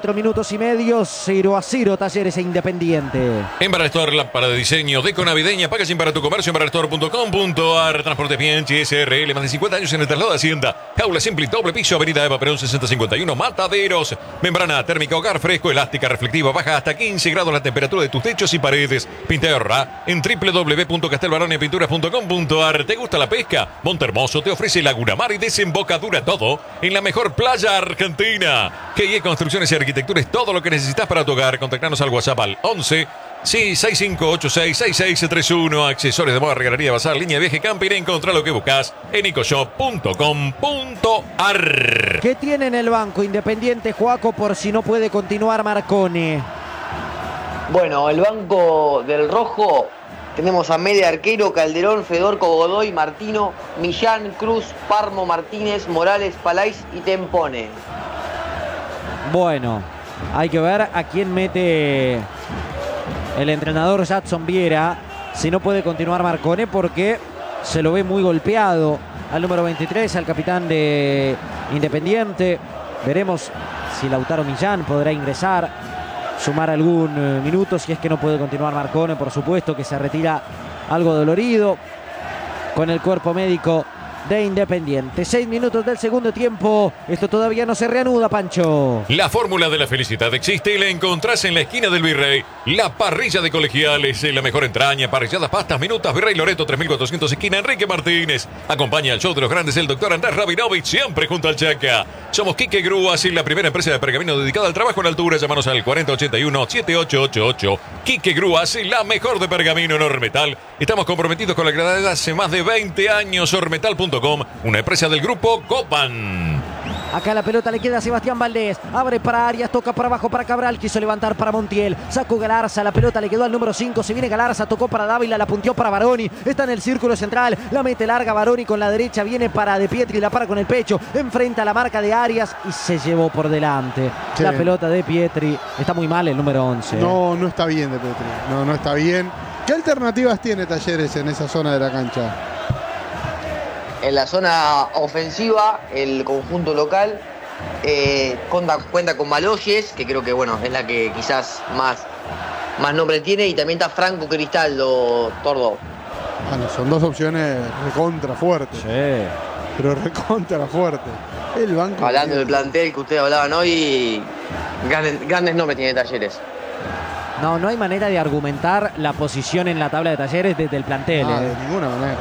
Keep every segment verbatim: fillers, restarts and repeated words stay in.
Cuatro minutos y medio, cero a cero, Talleres e Independiente. Embarastor, lámpara de diseño, deco navideña, packaging para tu comercio, embarastor punto com punto ar. Transporte Bianchi S R L, más de cincuenta años en el traslado de Hacienda. Jaula Simpli, doble piso, avenida Eva Perón sesenta cincuenta y uno, Mataderos. Membrana térmica, hogar fresco, elástica, reflectiva, baja hasta quince grados la temperatura de tus techos y paredes. Pinta y ahorra en doble u doble u doble u punto castelbarone pinturas punto com punto ar. ¿Te gusta la pesca? Montehermoso te ofrece Laguna Mar y desembocadura, todo en la mejor playa argentina. G I E Construcciones y Arquitectura es todo lo que necesitas para tu hogar. Contactanos al WhatsApp al once, sí, seis cinco ocho seis, seis seis tres uno. Accesorios de moda, regalería, bazar, línea de viaje, camping. Encontrá lo que buscas en ecoshop punto com punto ar. ¿Qué tiene en el banco Independiente, Joaco, por si no puede continuar Marcone? Bueno, el banco del Rojo tenemos a Mede, Arquero, Calderón, Fedorco, Godoy, Martino, Millán, Cruz, Parmo, Martínez, Morales, Palais y Tempone. Bueno, hay que ver a quién mete el entrenador Jadson Viera si no puede continuar Marcone, porque se lo ve muy golpeado al número veintitrés, al capitán de Independiente. Veremos si Lautaro Millán podrá ingresar, sumar algún minuto si es que no puede continuar Marcone. Por supuesto que se retira algo dolorido con el cuerpo médico de Independiente. Seis minutos del segundo tiempo. Esto todavía no se reanuda, Pancho. La fórmula de la felicidad existe y la encontrás en la esquina del Virrey. La parrilla de Colegiales, la mejor entraña, parrilladas, pastas, minutas, Virrey Loreto tres mil cuatrocientos, esquina Enrique Martínez. Acompaña al show de los grandes el doctor Andrés Rabinovich, siempre junto al Chaca. Somos Quique Grúas y la primera empresa de pergamino dedicada al trabajo en altura. Llámanos al cuarenta ochenta y uno, setenta y ocho ochenta y ocho. Quique Grúas, la mejor de pergamino en Ormetal. Estamos comprometidos con la calidad hace más de veinte años. Ormetal punto com, una empresa del grupo Copan. Acá la pelota le queda a Sebastián Valdés. Abre para Arias, toca para abajo para Cabral. Quiso levantar para Montiel. Sacó Galarza. La pelota le quedó al número cinco. Se viene Galarza. Tocó para Dávila. La punteó para Baroni. Está en el círculo central. La mete larga Baroni con la derecha. Viene para De Pietri. La para con el pecho. Enfrenta la marca de Arias y se llevó por delante. Sí. La pelota de Pietri. Está muy mal el número once. No, no está bien De Pietri. No, no está bien. ¿Qué alternativas tiene Talleres en esa zona de la cancha? En la zona ofensiva, el conjunto local eh, cuenta, cuenta con Baloyes, que creo que bueno es la que quizás más, más nombre tiene, y también está Franco Cristaldo, Tordo. Bueno, son dos opciones recontra fuertes. Sí. Pero recontra fuertes. El banco. Hablando tiene... del plantel que ustedes hablaban hoy, grandes, grandes nombres tiene Talleres. No, no hay manera de argumentar la posición en la tabla de Talleres desde el plantel. No, eh. de ninguna manera.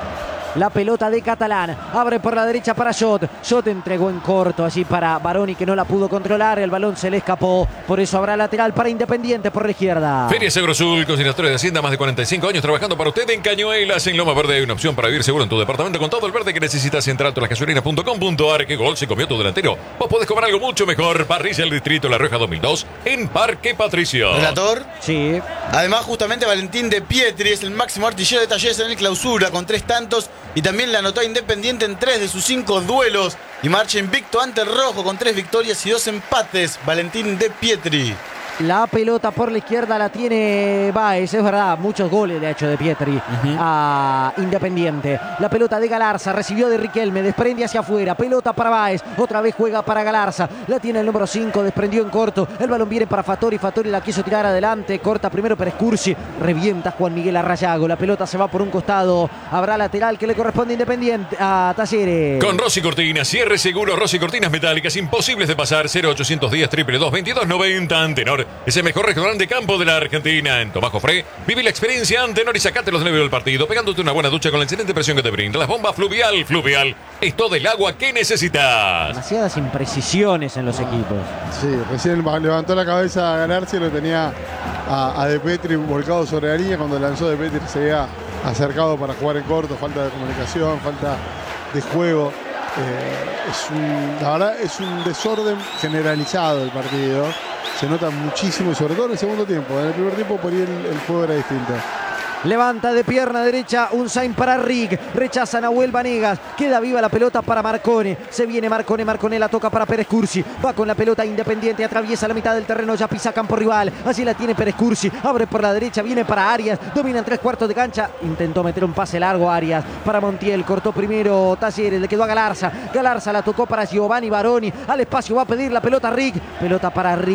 La pelota de Catalán. Abre por la derecha para Jot. Jot entregó en corto allí para Baroni, que no la pudo controlar. El balón se le escapó. Por eso habrá lateral para Independiente por la izquierda. Feria Segurosul, consignatoria de Hacienda, más de cuarenta y cinco años trabajando para usted en Cañuelas. En Loma Verde hay una opción para vivir seguro en tu departamento con todo el verde que necesitas. Entra a las gasolinas punto com punto ar. ¿Qué gol se comió tu delantero? Vos podés comer algo mucho mejor. Parrilla El Distrito La Rioja dos mil dos en Parque Patricio. ¿Relator? Sí. Además, justamente Valentín De Pietri es el máximo artillero de Talleres en el clausura con tres tantos y también le anotó a Independiente en tres de sus cinco duelos y marcha invicto ante el Rojo con tres victorias y dos empates. Valentín De Pietri. La pelota por la izquierda la tiene Báez, es verdad, muchos goles le ha hecho De Pietri uh-huh. a Independiente. La pelota de Galarza, recibió de Riquelme, desprende hacia afuera, pelota para Báez, otra vez juega para Galarza, la tiene el número cinco, desprendió en corto, el balón viene para Fattori, Fattori la quiso tirar adelante, corta primero para Escursi, revienta Juan Miguel Arrayago, la pelota se va por un costado, habrá lateral que le corresponde a Independiente, a Talleres. Con Rossi Cortinas, cierre seguro, Rossi Cortinas metálicas, imposibles de pasar, cero ochocientos diez, triple dos, veintidós noventa, Antenor. Es el mejor restaurante de campo de la Argentina. En Tomás Jofré, vive la experiencia Antenor y sacate los nervios del partido, pegándote una buena ducha con la excelente presión que te brinda. Las bombas Fluvial, Fluvial, es todo el agua que necesitas. Demasiadas imprecisiones en los equipos. Sí, recién levantó la cabeza a ganarse, lo tenía a, a De Pietri volcado sobre la línea. Cuando lanzó De Pietri se había acercado para jugar en corto, falta de comunicación, falta de juego. Eh, es un, la verdad es un desorden generalizado el partido. Se nota muchísimo, y sobre todo en el segundo tiempo. En el primer tiempo por ahí el, el juego era distinto. Levanta de pierna derecha un sign para Rick. Rechaza Nahuel Vanegas. Queda viva la pelota para Marcone. Se viene Marcone. Marcone la toca para Pérez Cursi. Va con la pelota Independiente. Atraviesa la mitad del terreno. Ya pisa campo rival. Allí la tiene Pérez Cursi. Abre por la derecha. Viene para Arias. Domina en tres cuartos de cancha. Intentó meter un pase largo a Arias. Para Montiel. Cortó primero Talleres. Le quedó a Galarza. Galarza la tocó para Giovanni Baroni. Al espacio va a pedir la pelota Rick. Pelota para Rick.